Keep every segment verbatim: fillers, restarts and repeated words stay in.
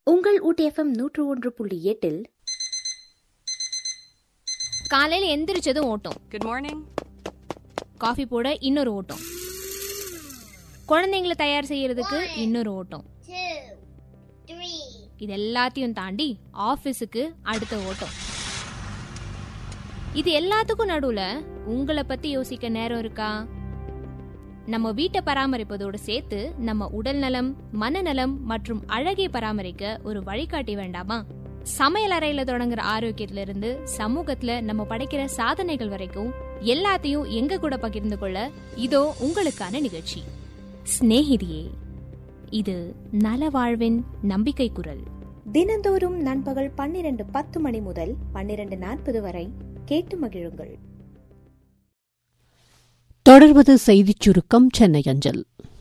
உங்கள் ஊட்டி எஃப்எம் நூற்று ஒன்று புள்ளி எட்டில் காலையில எந்திரிச்சதும் ஓட்டம். Good morning. காஃபி போட இன்னொரு ஓட்டம். குழந்தைங்களை தயார் செய்யறதுக்கு இன்னொரு ஓட்டம். இது எல்லாத்தையும் தாண்டி ஆபீஸுக்கு அடுத்த ஓட்டம். இது எல்லாத்துக்கும் நடுவுல உங்களை பத்தி யோசிக்க நேரம் இருக்கா? நம்ம வீட்டை பராமரிப்பதோடு சேர்த்து நம்ம உடல் நலம், மனநலம் மற்றும் அழகை பராமரிக்க ஒரு வழிகாட்டி வேண்டாமா? சமையல் அறையில தொடங்குற ஆரோக்கியத்துல இருந்து சமூகத்துல நம்ம படைக்கிற சாதனைகள் வரைக்கும் எல்லாத்தையும் எங்க கூட பகிர்ந்து கொள்ள இதோ உங்களுக்கான நிகழ்ச்சி ஸ்நேகிதியே. இது நல வாழ்வின் நம்பிக்கை குரல். தினந்தோறும் நண்பகல் பன்னிரண்டு பத்து மணி முதல் பன்னிரண்டு நாற்பது வரை கேட்டு மகிழுங்கள். தொடர்வது செய்திச் சுருக்கம். சென்னை அஞ்சல்.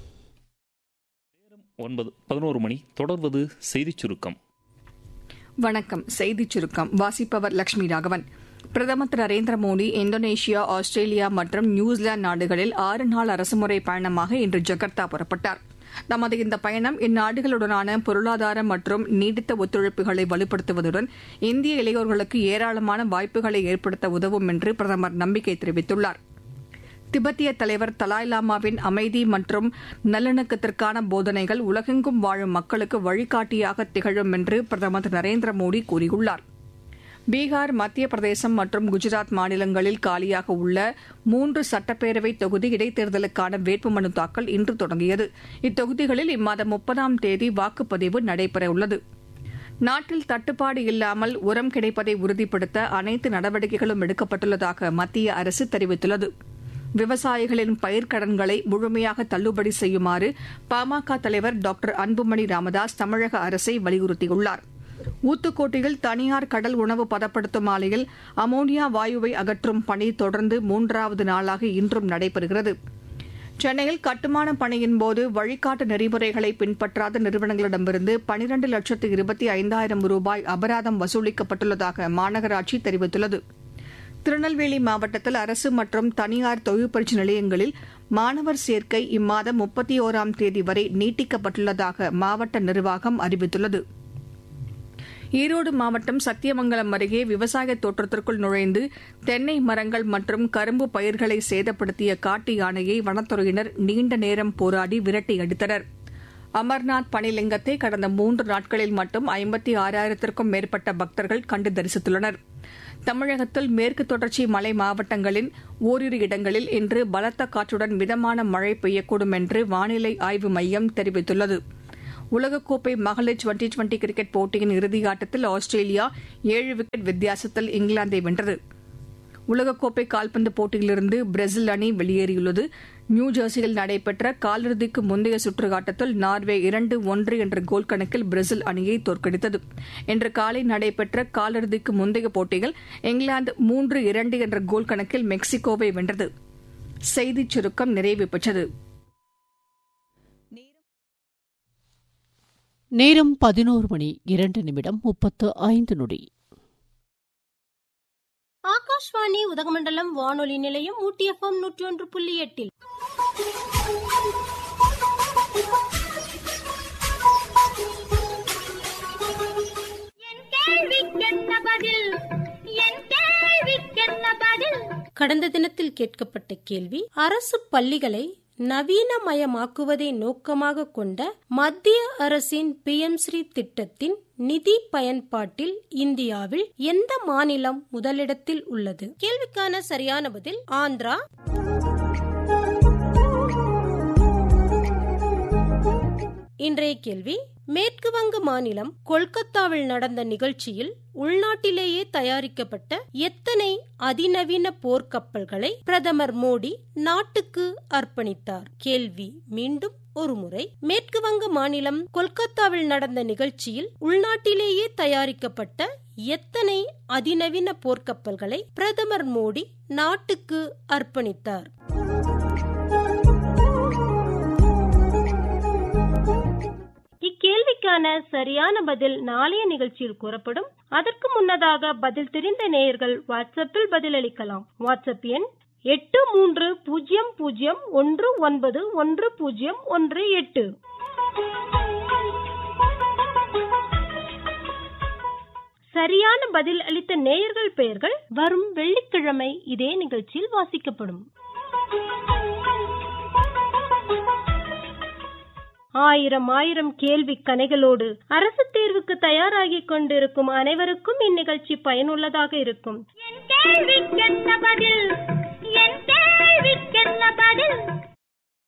ஒன்பது பதினோரு மணி. தொடர்வது செய்திச் சுருக்கம். வணக்கம். செய்திச் சுருக்கம் வாசிப்பவர் லட்சுமி ராகவன். பிரதமர் திரு நரேந்திர மோடி இந்தோனேஷியா, ஆஸ்திரேலியா மற்றும் நியூசிலாந்து நாடுகளில் ஆறு நாள் அரசுமுறை பயணமாக இன்று ஜகார்த்தா புறப்பட்டார். நமது இந்த பயணம் இந்நாடுகளுடனான பொருளாதார மற்றும் நீடித்த ஒத்துழைப்புகளை வலுப்படுத்துவதுடன் இந்திய இளையோர்களுக்கு ஏராளமான வாய்ப்புகளை ஏற்படுத்த உதவும் என்று பிரதமர் நம்பிக்கை தெரிவித்துள்ளார். திபெத்திய தலைவர் தலாய் லாமாவின் அமைதி மற்றும் நல்லிணக்கத்திற்கான போதனைகள் உலகெங்கும் வாழும் மக்களுக்கு வழிகாட்டியாக திகழும் என்று பிரதமர் திரு நரேந்திர மோடி கூறியுள்ளார். பீகார், மத்திய பிரதேசம் மற்றும் குஜராத் மாநிலங்களில் காலியாக உள்ள மூன்று சட்டப்பேரவை தொகுதி இடைத்தேர்தலுக்கான வேட்புமனு தாக்கல் இன்று தொடங்கியது. இத்தொகுதிகளில் இம்மாதம் முப்பதாம் தேதி வாக்குப்பதிவு நடைபெறவுள்ளது. நாட்டில் தட்டுப்பாடு இல்லாமல் உரம் கிடைப்பதை உறுதிப்படுத்த அனைத்து நடவடிக்கைகளும் எடுக்கப்பட்டுள்ளதாக மத்திய அரசு தெரிவித்துள்ளது. விவசாயிகளின் பயிர்க்கடன்களை முழுமையாக தள்ளுபடி செய்யுமாறு பாமக தலைவர் டாக்டர் அன்புமணி ராமதாஸ் தமிழக அரசை வலியுறுத்தியுள்ளார். ஊத்துக்கோட்டையில் தனியார் கடல் உணவு பதப்படுத்தும் ஆலையில் அமோனியா வாயுவை அகற்றும் பணி தொடர்ந்து மூன்றாவது நாளாக இன்றும் நடைபெறுகிறது. சென்னையில் கட்டுமான பணியின் போது வழிகாட்டு நெறிமுறைகளை பின்பற்றாத நிறுவனங்களிடமிருந்து பனிரண்டு லட்சத்து இருபத்தி ஐந்தாயிரம் ரூபாய் அபராதம் வசூலிக்கப்பட்டுள்ளதாக மாநகராட்சி தெரிவித்துள்ளது. திருநெல்வேலி மாவட்டத்தில் அரசு மற்றும் தனியார் தொழிற்பயிற்சி நிலையங்களில் மாணவர் சேர்க்கை இம்மாதம் முப்பத்தி ஓராம் தேதி வரை நீட்டிக்கப்பட்டுள்ளதாக மாவட்ட நிர்வாகம் அறிவித்துள்ளது. ஈரோடு மாவட்டம் சத்தியமங்கலம் அருகே விவசாய தோட்டத்திற்குள் நுழைந்து தென்னை மரங்கள் மற்றும் கரும்பு பயிர்களை சேதப்படுத்திய காட்டு யானையை வனத்துறையினர் நீண்ட நேரம் போராடி விரட்டி அடித்தனர். அமர்நாத் பனிலிங்கத்தை கடந்த மூன்று நாட்களில் மட்டும் ஐம்பத்தி ஆறாயிரத்திற்கும் மேற்பட்ட பக்தர்கள் கண்டு தரிசித்துள்ளனர். தமிழகத்தில் மேற்கு தொடர்ச்சி மலை மாவட்டங்களின் ஓரிரு இடங்களில் இன்று பலத்த காற்றுடன் மிதமான மழை பெய்யக்கூடும் என்று வானிலை ஆய்வு மையம் தெரிவித்துள்ளது. உலகக்கோப்பை மகளிர் டுவெண்டி டுவெண்டி கிரிக்கெட் போட்டியின் இறுதியாட்டத்தில் ஆஸ்திரேலியா ஏழு விக்கெட் வித்தியாசத்தில் இங்கிலாந்தை வென்றது. உலகக்கோப்பை கால்பந்து போட்டியிலிருந்து பிரேசில் அணி வெளியேறியுள்ளது. நியூஜெர்சியில் நடைபெற்ற காலிறுதிக்கு முந்தைய சுற்று ஆட்டத்தில் நார்வே இரண்டு ஒன்று என்ற கோல் கணக்கில் பிரேசில் அணியை தோற்கடித்தது. இன்று காலை நடைபெற்ற காலிறுதிக்கு முந்தைய போட்டியில் இங்கிலாந்து மூன்று இரண்டு என்ற கோல் கணக்கில் மெக்சிகோவை வென்றது. செய்திச் சுருக்கம் நிறைவு பெற்றது. நேரம் பதினோரு மணி இரண்டு நிமிடம் முப்பத்து ஐந்து நொடி. ஆகாஷ்வாணி உதகமண்டலம் வானொலி நிலையம் ஊட்டி எஃப்எம் நூற்றி ஒன்று புள்ளி எட்டில் கடந்த தினத்தில் கேட்கப்பட்ட கேள்வி: அரசு பள்ளிகளை நவீனமயமாக்குவதை நோக்கமாக கொண்ட மத்திய அரசின் பி எம் ஸ்ரீ திட்டத்தின் நிதி பயன்பாட்டில் இந்தியாவில் எந்த மாநிலம் முதலிடத்தில் உள்ளது? கேள்விக்கான சரியான பதில் ஆந்திரா. இன்றைய கேள்வி: மேற்கு வங்க மாநிலம் கொல்கத்தாவில் நடந்த நிகழ்ச்சியில் உள்நாட்டிலேயே தயாரிக்கப்பட்ட எத்தனை அதிநவீன போர்க்கப்பல்களை பிரதமர் மோடி நாட்டுக்கு அர்ப்பணித்தார்? கேள்வி மீண்டும் ஒருமுறை. மேற்கு வங்க மாநிலம் கொல்கத்தாவில் நடந்த நிகழ்ச்சியில் உள்நாட்டிலேயே தயாரிக்கப்பட்ட எத்தனை அதிநவீன போர்க்கப்பல்களை பிரதமர் மோடி நாட்டுக்கு அர்ப்பணித்தார்? இக்கேள்விக்கான சரியான பதில் நாளைய நிகழ்ச்சியில் கூறப்படும். அதற்கு முன்னதாக பதில் தெரிந்த நேயர்கள் வாட்ஸ்அப்பில் பதிலளிக்கலாம். வாட்ஸ்அப் எண் எட்டு மூன்று பூஜ்ஜியம் பூஜ்ஜியம் ஒன்று ஒன்பது ஒன்று பூஜ்ஜியம் ஒன்று எட்டு. சரியான பதில் அளித்த நேயர்கள் பெயர்கள் வரும் வெள்ளிக்கிழமை இதே நிகழ்ச்சியில் வாசிக்கப்படும். ஆயிரம் ஆயிரம் கேள்வி கணைகளோடு அரசு தேர்வுக்கு தயாராகி கொண்டிருக்கும் அனைவருக்கும் இந்நிகழ்ச்சி பயனுள்ளதாக இருக்கும். என் கேள்விக்கென்ன பதில், என் கேள்விக்கென்ன பதில்.